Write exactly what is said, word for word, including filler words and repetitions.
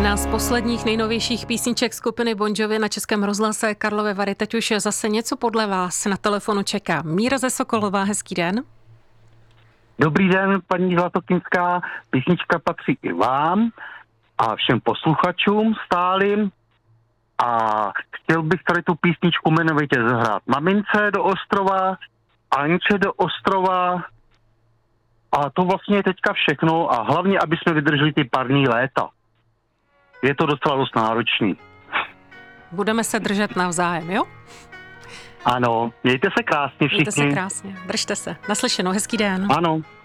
Jedna z posledních nejnovějších písniček skupiny Bon Jovi na Českém rozhlase Karlovy Vary. Teď už zase něco podle vás na telefonu čeká. Míra ze Sokolova, hezký den. Dobrý den, paní Zlatokynská. Písnička patří i vám a všem posluchačům stálým. A chtěl bych tady tu písničku jmenovitě zahrát mamince do Ostrova, Anče do Ostrova. A to vlastně je teďka všechno a hlavně, aby jsme vydrželi ty parní léta. Je to docela dost náročný. Budeme se držet navzájem, jo? Ano, mějte se krásně všichni. Mějte se krásně, držte se. Naslyšenou, hezký den. Ano.